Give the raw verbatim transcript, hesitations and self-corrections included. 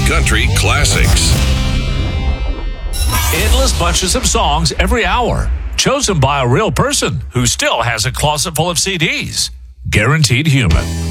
country classics. Endless bunches of songs every hour, chosen by a real person who still has a closet full of C Ds. Guaranteed Human.